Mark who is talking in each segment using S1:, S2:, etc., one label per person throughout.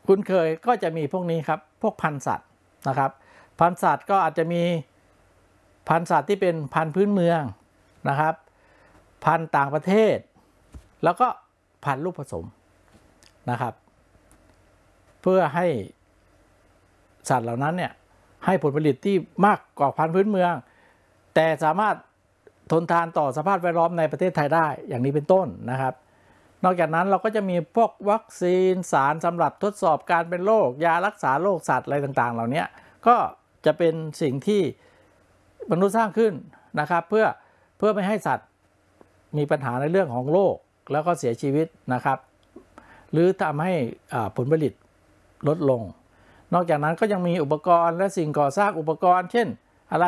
S1: คุ้นเคยก็จะมีพวกนี้ครับพวกพันธุ์สัตว์นะครับพันธุ์สัตว์ก็อาจจะมีพันธุ์สัตว์ที่เป็นพันธุ์พื้นเมืองนะครับพันธุ์ต่างประเทศแล้วก็พันธุ์ลูกผสมนะครับเพื่อให้สัตว์เหล่านั้นเนี่ยให้ผลผลิตที่มากกว่าพันธุ์พื้นเมืองแต่สามารถทนทานต่อสภาพแวดล้อมในประเทศไทยได้อย่างนี้เป็นต้นนะครับนอกจากนั้นเราก็จะมีพวกวัคซีนสารสำหรับทดสอบการเป็นโรคยารักษาโรคสัตว์อะไรต่างๆเหล่านี้ก็จะเป็นสิ่งที่มนุษย์สร้างขึ้นนะครับเพื่อไม่ให้สัตว์มีปัญหาในเรื่องของโรคแล้วก็เสียชีวิตนะครับหรือทำให้ผลผลิตลดลงนอกจากนั้นก็ยังมีอุปกรณ์และสิ่งก่อสร้างอุปกรณ์เช่นอะไร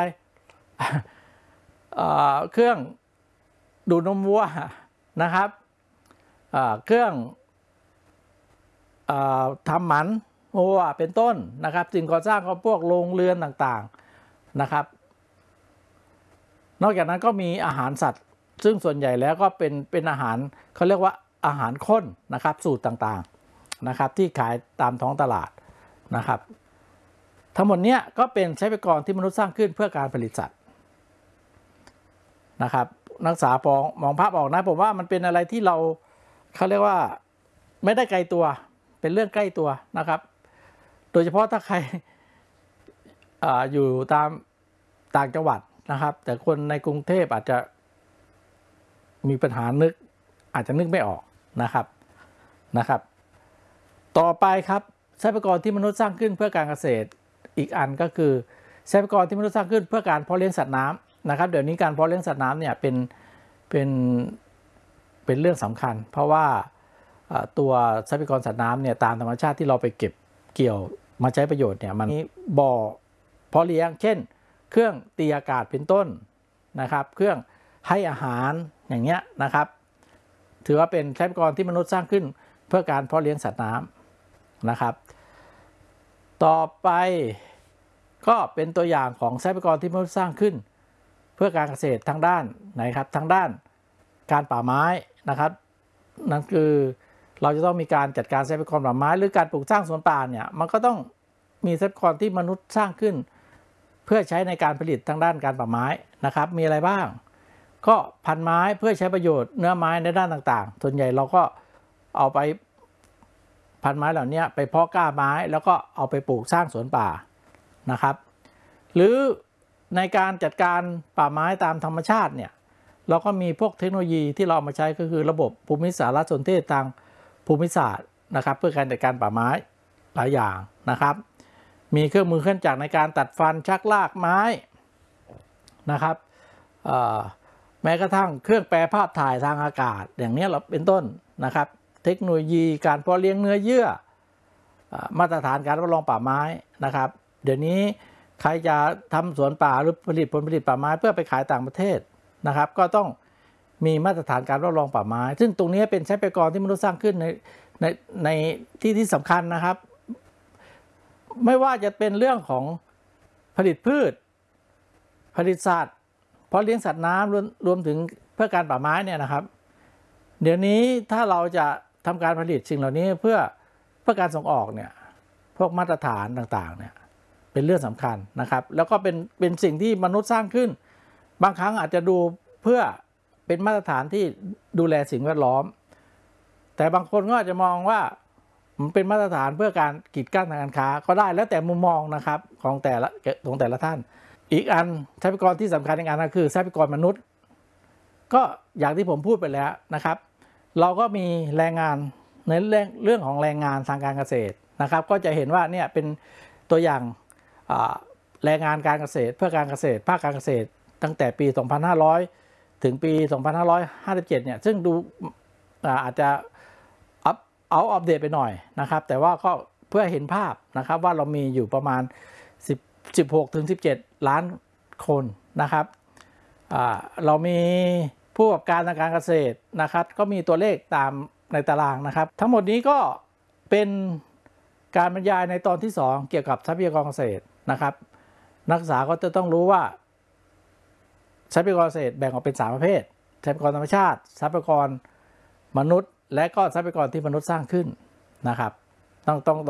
S1: เครื่องดูดนมวัวนะครับเครื่องทำหมันวัวเป็นต้นนะครับสิ่งก่อสร้างก็พวกโรงเรือนต่างๆนะครับนอกจากนั้นก็มีอาหารสัตว์ซึ่งส่วนใหญ่แล้วก็เป็นอาหารเขาเรียกว่าอาหารข้นนะครับสูตรต่างๆนะครับที่ขายตามท้องตลาดนะครับทั้งหมดนี้ก็เป็นทรัพยากรที่มนุษย์สร้างขึ้นเพื่อการผลิตสัตว์นะครับนักศึกษามองภาพออกนะผมว่ามันเป็นอะไรที่เขาเรียกว่าไม่ได้ไกลตัวเป็นเรื่องใกล้ตัวนะครับโดยเฉพาะถ้าใครอยู่ตามต่างจังหวัดนะครับแต่คนในกรุงเทพอาจจะมีปัญหาอาจจะนึกไม่ออกนะครับต่อไปครับทรัพยากรที่มนุษย์สร้างขึ้นเพื่อการเกษตรอีกอันก็คือทรัพยากรที่มนุษย์สร้างขึ้นเพื่อการเพาะเลี้ยงสัตว์น้ำนะครับเดี๋ยวนี้การเพาะเลี้ยงสัตว์น้ำเนี่ยเป็นเรื่องสำคัญเพราะว่าตัวทรัพยากรสัตว์น้ำเนี่ยตามธรรมชาติที่เราไปเก็บเกี่ยวมาใช้ประโยชน์เนี่ยมันมีบ่อเพาะเลี้ยงเช่นเครื่องตีอากาศเป็นต้นนะครับเครื่องให้อาหารอย่างเงี้ยนะครับถือว่าเป็นทรัพยากรที่มนุษย์สร้างขึ้นเพื่อการเพาะเลี้ยงสัตว์น้ำนะครับต่อไปก็เป็นตัวอย่างของทรัพยากรที่มนุษย์สร้างขึ้นเพื่อการเกษตรทางด้านไหนครับทางด้านการป่าไม้นะครับนั่นคือเราจะต้องมีการจัดการทรัพยากรป่าไม้หรือการปลูกสร้างสวนป่าเนี่ยมันก็ต้องมีทรัพยากรที่มนุษย์สร้างขึ้นเพื่อใช้ในการผลิตทางด้านการป่าไม้นะครับมีอะไรบ้างก็พันไม้เพื่อใช้ประโยชน์เนื้อไม้ในด้านต่างๆส่วนใหญ่เราก็เอาไปพันไม้เหล่านี้ไปเพาะกล้าไม้แล้วก็เอาไปปลูกสร้างสวนป่านะครับหรือในการจัดการป่าไม้ตามธรรมชาติเนี่ยเราก็มีพวกเทคโนโลยีที่เราเอามาใช้ก็คือระบบภูมิสารสนเทศทางภูมิศาสตร์นะครับเพื่อการจัดการป่าไม้หลายอย่างนะครับมีเครื่องมือเครื่องจักรในการตัดฟันชักลากไม้นะครับแม้กระทั่งเครื่องแปรภาพถ่ายทางอากาศอย่างนี้เราเป็นต้นนะครับเทคโนโลยีการเพาะเลี้ยงเนื้อเยื่อมาตรฐานการรับรองป่าไม้นะครับเดี๋ยวนี้ใครจะทำสวนป่าหรือผลิตผลผลิตป่าไม้เพื่อไปขายต่างประเทศนะครับก็ต้องมีมาตรฐานการรับรองป่าไม้ซึ่งตรงนี้เป็นทรัพยากรที่มนุษย์สร้างขึ้นในที่สำคัญนะครับไม่ว่าจะเป็นเรื่องของผลิตพืชผลิตสัตว์เพาะเลี้ยงสัตว์น้ำรวมถึงเพื่อการป่าไม้เนี่ยนะครับเดี๋ยวนี้ถ้าเราจะทำการผลิตสิ่งเหล่านี้เพื่อการส่งออกเนี่ยพวกมาตรฐานต่างๆเนี่ยเป็นเรื่องสำคัญนะครับแล้วก็เป็นสิ่งที่มนุษย์สร้างขึ้นบางครั้งอาจจะดูเพื่อเป็นมาตรฐานที่ดูแลสิ่งแวดล้อมแต่บางคนก็อาจจะมองว่ามันเป็นมาตรฐานเพื่อการกีดกั้นทางการค้าก็ได้แล้วแต่มุมมองนะครับของแต่ละท่านอีกอันทรัพยากรที่สำคัญอีกอันก็คือทรัพยากรมนุษย์ก็อย่างที่ผมพูดไปแล้วนะครับเราก็มีแรงงานในเรื่องของแรงงานทางการเกษตรนะครับก็จะเห็นว่าเนี่ยเป็นตัวอย่างแรงงานการเกษตรเพื่อการเกษตรภาคการเกษตรตั้งแต่ปี 2500 ถึงปี 2557 เนี่ยซึ่งดูอาจจะอัปเดตไปหน่อยนะครับแต่ว่าก็เพื่อเห็นภาพนะครับว่าเรามีอยู่ประมาณ16 ถึง 17 ล้านคนนะครับเรามีผู้ประกอบการทางการเกษตรนะครับก็มีตัวเลขตามในตารางนะครับทั้งหมดนี้ก็เป็นการบรรยายในตอนที่ 2เกี่ยวกับทรัพยากรเกษตรนะครับนักศึกษาก็จะต้องรู้ว่าทรัพยากรเกษตรแบ่งออกเป็น3ประเภททรัพยากรธรรมชาติทรัพยากรมนุษย์และก็ทรัพยากรที่มนุษย์สร้างขึ้นนะครับต้อง